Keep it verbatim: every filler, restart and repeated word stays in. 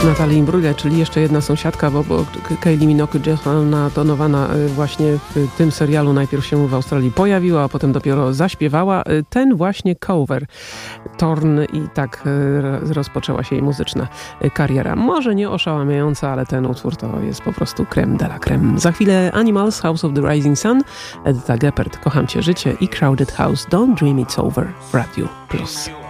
Natalie Imbruglia, czyli jeszcze jedna sąsiadka, bo, bo Kylie Minogue natonowana właśnie w tym serialu najpierw się w Australii pojawiła, a potem dopiero zaśpiewała. Ten właśnie cover Torn i tak rozpoczęła się jej muzyczna kariera. Może nie oszałamiająca, ale ten utwór to jest po prostu creme de la creme. Za chwilę Animals, House of the Rising Sun, Edyta Geppert, Kocham Cię, Życie i Crowded House, Don't Dream It's Over w Radiu Plus.